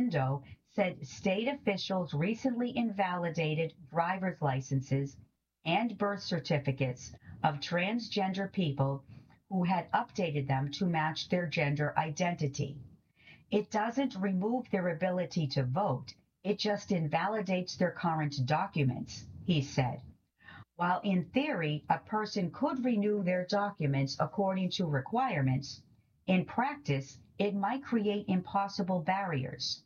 Lindo said state officials recently invalidated driver's licenses and birth certificates of transgender people who had updated them to match their gender identity. It doesn't remove their ability to vote, it just invalidates their current documents, he said. While in theory, a person could renew their documents according to requirements, in practice, it might create impossible barriers.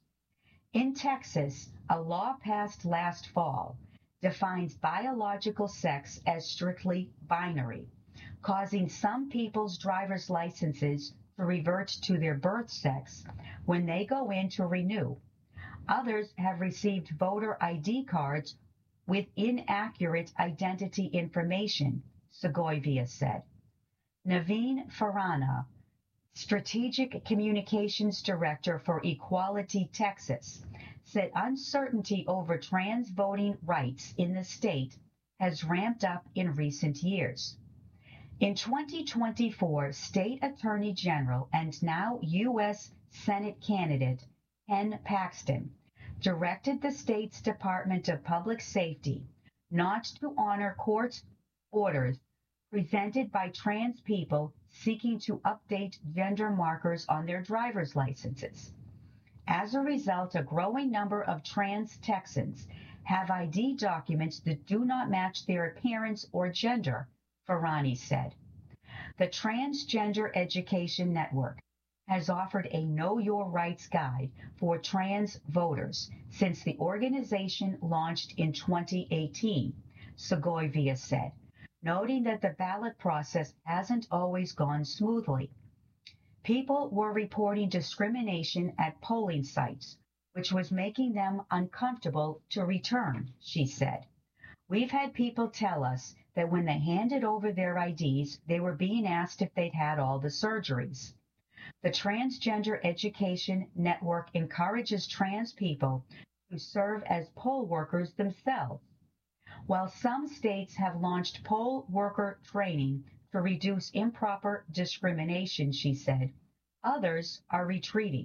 In Texas, a law passed last fall defines biological sex as strictly binary, causing some people's driver's licenses to revert to their birth sex when they go in to renew. Others have received voter ID cards with inaccurate identity information, Segovia said. Naveen Farana, Strategic Communications Director for Equality Texas, said uncertainty over trans voting rights in the state has ramped up in recent years. In 2024, State Attorney General and now U.S. Senate candidate Ken Paxton directed the state's Department of Public Safety not to honor court orders presented by trans people seeking to update gender markers on their driver's licenses. As a result, a growing number of trans Texans have ID documents that do not match their appearance or gender, Farani said. The Transgender Education Network has offered a Know Your Rights guide for trans voters since the organization launched in 2018, Segovia said, noting that the ballot process hasn't always gone smoothly. People were reporting discrimination at polling sites, which was making them uncomfortable to return, she said. We've had people tell us that when they handed over their IDs, they were being asked if they'd had all the surgeries. The Transgender Education Network encourages trans people to serve as poll workers themselves. While some states have launched poll worker training to reduce improper discrimination, she said, others are retreating.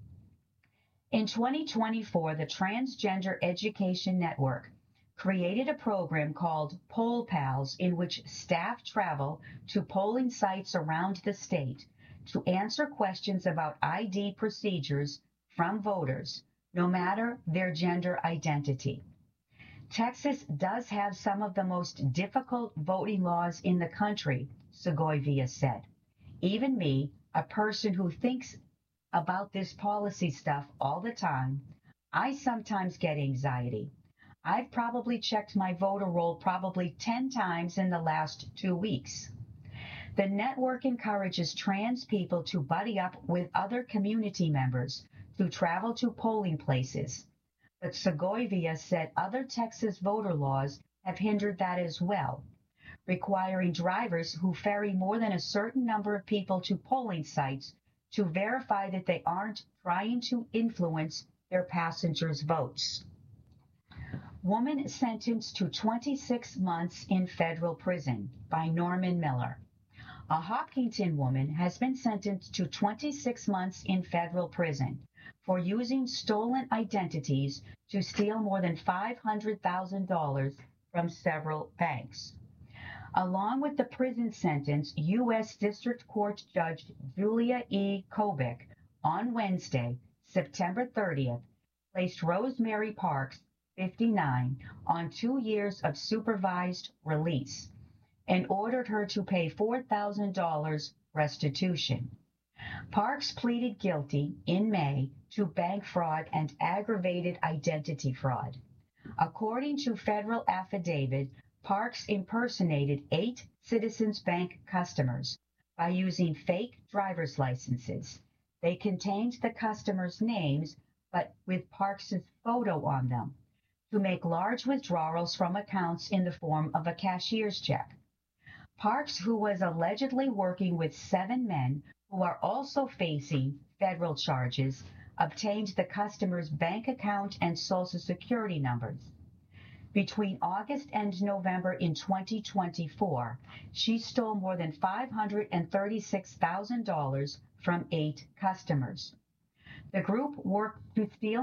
In 2024, the Transgender Education Network created a program called Poll Pals in which staff travel to polling sites around the state to answer questions about ID procedures from voters, no matter their gender identity. Texas does have some of the most difficult voting laws in the country, Segovia said. Even me, a person who thinks about this policy stuff all the time, I sometimes get anxiety. I've probably checked my voter roll probably 10 times in the last 2 weeks. The network encourages trans people to buddy up with other community members to travel to polling places. But Segovia said other Texas voter laws have hindered that as well, requiring drivers who ferry more than a certain number of people to polling sites to verify that they aren't trying to influence their passengers' votes. Woman sentenced to 26 months in federal prison by Norman Miller. A Hopkinton woman has been sentenced to 26 months in federal prison for using stolen identities to steal more than $500,000 from several banks. Along with the prison sentence, U.S. District Court Judge Julia E. Kobik on Wednesday, September 30th, placed Rosemary Parks, 59, on 2 years of supervised release and ordered her to pay $4,000 restitution. Parks pleaded guilty in May to bank fraud and aggravated identity fraud. According to federal affidavit, Parks impersonated 8 Citizens Bank customers by using fake driver's licenses. They contained the customers' names, but with Parks' photo on them, to make large withdrawals from accounts in the form of a cashier's check. Parks, who was allegedly working with 7 men who are also facing federal charges, obtained the customer's bank account and Social Security numbers. Between August and November in 2024, she stole more than $536,000 from 8 customers. The group worked to steal